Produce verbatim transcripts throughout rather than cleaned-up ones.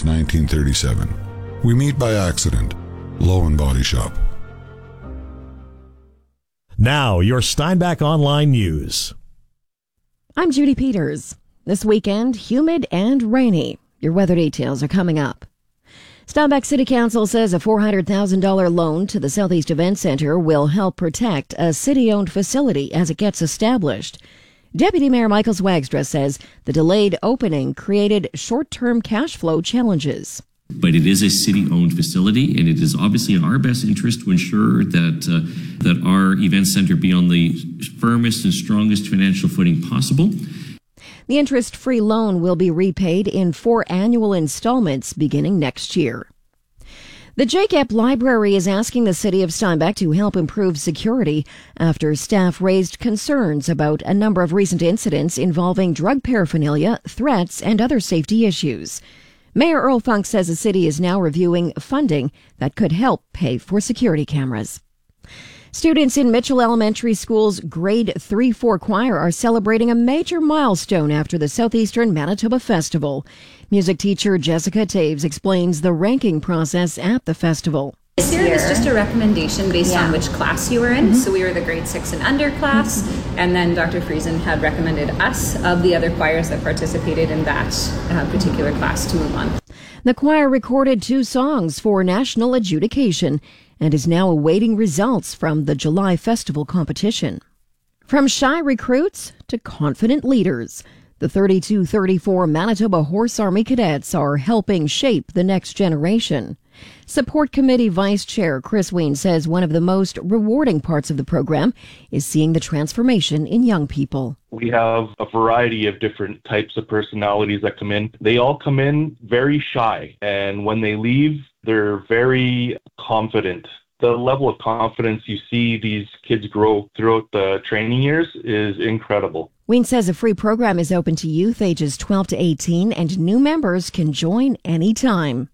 since nineteen thirty-seven. We meet by accident. Low and Body Shop. Now, your Steinbach Online News. I'm Judy Peters. This weekend, humid and rainy. Your weather details are coming up. Steinbach City Council says a four hundred thousand dollars loan to the Southeast Event Center will help protect a city-owned facility as it gets established. Deputy Mayor Michael Swagstra says the delayed opening created short-term cash flow challenges. But it is a city-owned facility, and it is obviously in our best interest to ensure that uh, that our event center be on the firmest and strongest financial footing possible. The interest-free loan will be repaid in four annual installments beginning next year. The J C A P Library is asking the city of Steinbach to help improve security after staff raised concerns about a number of recent incidents involving drug paraphernalia, threats, and other safety issues. Mayor Earl Funk says the city is now reviewing funding that could help pay for security cameras. Students in Mitchell Elementary School's Grade three four choir are celebrating a major milestone after the Southeastern Manitoba Festival. Music teacher Jessica Taves explains the ranking process at the festival. This year it was just a recommendation based yeah. on which class you were in. Mm-hmm. So we were the grade six and under class, mm-hmm. and then Doctor Friesen had recommended us of the other choirs that participated in that uh, particular class to move on. The choir recorded two songs for national adjudication and is now awaiting results from the July festival competition. From shy recruits to confident leaders, the thirty-two thirty-four Manitoba Horse Army cadets are helping shape the next generation. Support Committee Vice Chair Chris Ween says one of the most rewarding parts of the program is seeing the transformation in young people. We have a variety of different types of personalities that come in. They all come in very shy, and when they leave, they're very confident. The level of confidence you see these kids grow throughout the training years is incredible. Ween says a free program is open to youth ages twelve to eighteen, and new members can join anytime.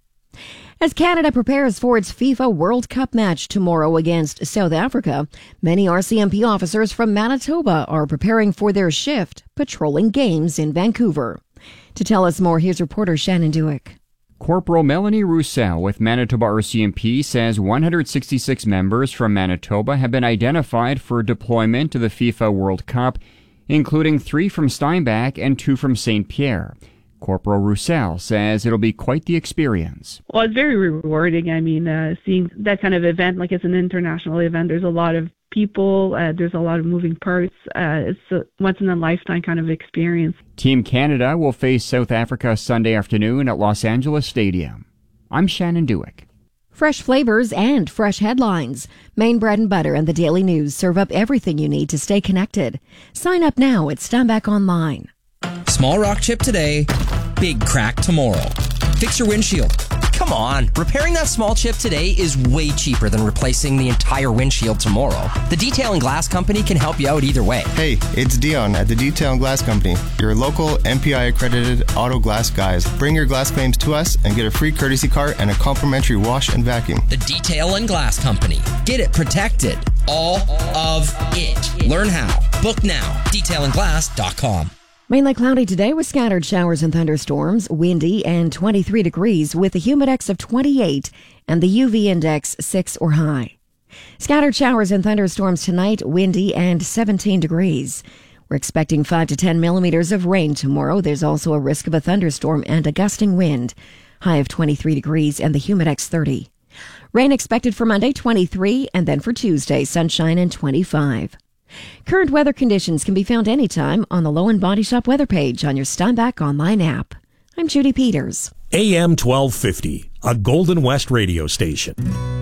As Canada prepares for its FIFA World Cup match tomorrow against South Africa, many R C M P officers from Manitoba are preparing for their shift patrolling games in Vancouver. To tell us more, here's reporter Shannon Dewick. Corporal Melanie Roussel with Manitoba R C M P says one hundred sixty-six members from Manitoba have been identified for deployment to the FIFA World Cup, including three from Steinbach and two from Saint Pierre. Corporal Roussel says it'll be quite the experience. Well, it's very rewarding. I mean, uh, seeing that kind of event, like it's an international event, there's a lot of people, uh, there's a lot of moving parts. Uh, it's a once-in-a-lifetime kind of experience. Team Canada will face South Africa Sunday afternoon at Los Angeles Stadium. I'm Shannon Dewick. Fresh flavors and fresh headlines. Maine Bread and Butter and the Daily News serve up everything you need to stay connected. Sign up now at Steinbach Online. Small rock chip today, big crack tomorrow. Fix your windshield. Come on, repairing that small chip today is way cheaper than replacing the entire windshield tomorrow. The Detail and Glass Company can help you out either way. Hey, it's Dion at the Detail and Glass Company, your local M P I accredited auto glass guys. Bring your glass claims to us and get a free courtesy car and a complimentary wash and vacuum. The Detail and Glass Company. Get it protected. All of it. Learn how. Book now. detail and glass dot com. Mainly cloudy today with scattered showers and thunderstorms, windy and twenty-three degrees with a humidex of twenty-eight and the U V index six or high. Scattered showers and thunderstorms tonight, windy and seventeen degrees. We're expecting five to ten millimeters of rain tomorrow. There's also a risk of a thunderstorm and a gusting wind. High of twenty-three degrees and the humidex thirty. Rain expected for Monday, twenty-three, and then for Tuesday, sunshine and twenty-five. Current weather conditions can be found anytime on the Low and Body Shop weather page on your Steinbach Online app. I'm Judy Peters. A M twelve fifty, a Golden West radio station.